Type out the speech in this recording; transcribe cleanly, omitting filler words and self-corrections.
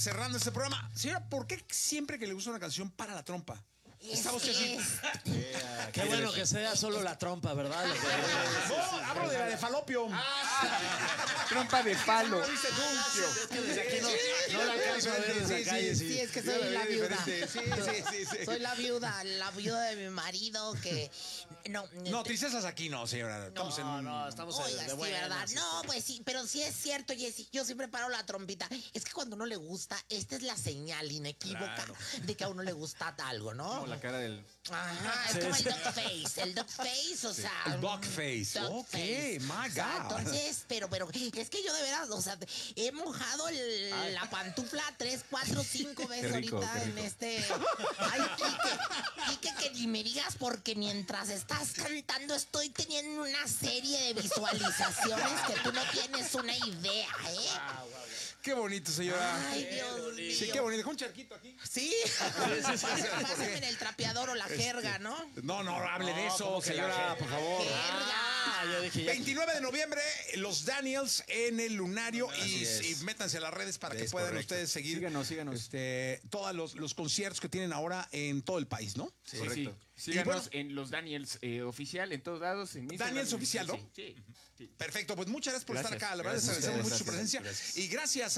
cerrando este programa. Señora, ¿por qué siempre que le gusta una canción para la trompa? Esta voz así. Qué bueno que sea solo la trompa, ¿verdad? No, hablo de la de falopio. Trompa de palo. ¿Cómo viste tú? Es que desde aquí no la alcanzo a ver desde la calle. Sí, es que soy la viuda. Sí. Soy la viuda de mi marido que... No, tristezas aquí no, señora. Estamos estamos Oiga, de sí, buenas. ¿verdad? No, pues sí, pero sí es cierto, Jessy. Yo siempre paro la trompita. Es que cuando uno le gusta, esta es la señal inequívoca de que a uno le gusta algo, ¿no? Como la cara del... Ajá, es como el dog face. El dog face, o sea. El dog face. dog Ok, face. my O sea, God. entonces, pero, es que yo de verdad, o sea, he mojado la pantufla 3, 4, 5 veces Qué rico, ahorita qué en rico. este. Ay, Quique, que ni me digas, porque mientras estás cantando estoy teniendo una serie de visualizaciones que tú no tienes una idea, ¿eh? Qué bonito, señora. Ay, Dios mío. Sí, qué bonito. Con un charquito aquí. Sí. Pásenme en el trapeador o la jerga, ¿no? No, hable de eso, ¿cómo que la señora, jerga? por favor. Jerga. Yo dije ya. 29 de noviembre, los Daniels en el Lunario y es. métanse a las redes para que Es puedan correcto. ustedes seguir Síganos. todos los conciertos que tienen ahora en todo el país, ¿no? Correcto. Y Síganos bueno, en los Daniels oficial, en todos lados. En Instagram, Daniels Oficial, ¿no? Sí. Perfecto, pues muchas gracias por estar Gracias. acá. La verdad, les Gracias a agradecemos mucho ustedes. su presencia. Gracias. Y gracias